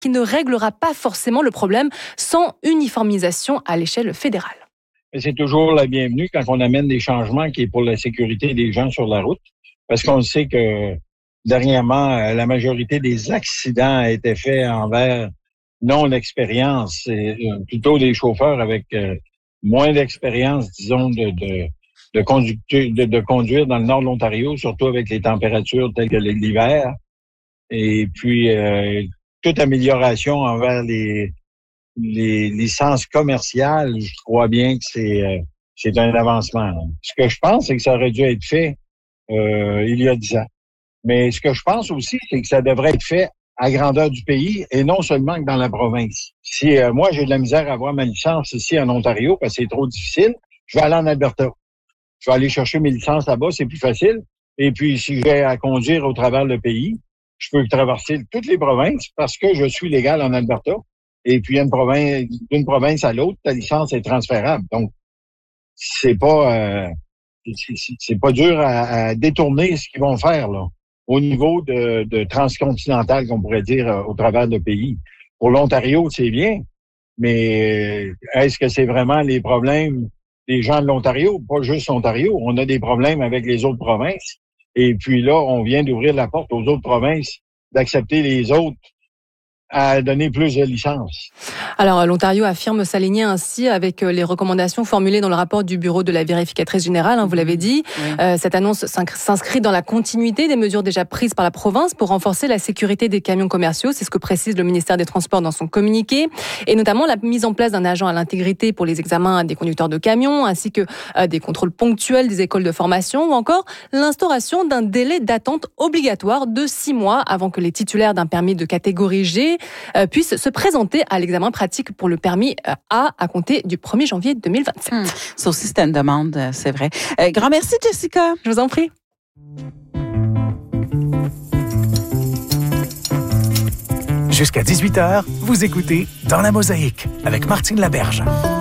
qui ne réglera pas forcément le problème sans uniformisation à l'échelle fédérale. C'est toujours la bienvenue quand on amène des changements qui est pour la sécurité des gens sur la route, parce qu'on sait que dernièrement, la majorité des accidents a été faits envers non-expérience, plutôt des chauffeurs avec moins d'expérience, disons, de conduire dans le nord de l'Ontario, surtout avec les températures telles que l'hiver. Et puis, toute amélioration envers les licences commerciales, je crois bien que c'est un avancement. Ce que je pense, c'est que ça aurait dû être fait il y a 10 ans. Mais ce que je pense aussi, c'est que ça devrait être fait à grandeur du pays et non seulement que dans la province. Si moi, j'ai de la misère à avoir ma licence ici en Ontario parce que c'est trop difficile, je vais aller en Alberta. Je vais aller chercher mes licences là-bas, c'est plus facile. Et puis, si j'ai à conduire au travers le pays, je peux traverser toutes les provinces parce que je suis légal en Alberta. Et puis, d'une province à l'autre, ta licence est transférable. Donc, c'est pas dur à détourner ce qu'ils vont faire là au niveau de transcontinental, qu'on pourrait dire, au travers de pays. Pour l'Ontario, c'est bien, mais est-ce que c'est vraiment les problèmes des gens de l'Ontario? Pas juste l'Ontario. On a des problèmes avec les autres provinces. Et puis là, on vient d'ouvrir la porte aux autres provinces d'accepter les autres à donner plus de licences. Alors, l'Ontario affirme s'aligner ainsi avec les recommandations formulées dans le rapport du Bureau de la vérificatrice générale, vous l'avez dit. Oui. Cette annonce s'inscrit dans la continuité des mesures déjà prises par la province pour renforcer la sécurité des camions commerciaux. C'est ce que précise le ministère des Transports dans son communiqué. Et notamment la mise en place d'un agent à l'intégrité pour les examens des conducteurs de camions, ainsi que des contrôles ponctuels des écoles de formation, ou encore l'instauration d'un délai d'attente obligatoire de 6 mois avant que les titulaires d'un permis de catégorie G puissent se présenter à l'examen pratique pour le permis A à compter du 1er janvier 2027. Ça aussi, c'était une demande, c'est vrai. Grand merci, Jessica. Je vous en prie. Jusqu'à 18h, vous écoutez Dans la Mosaïque avec Martine Laberge.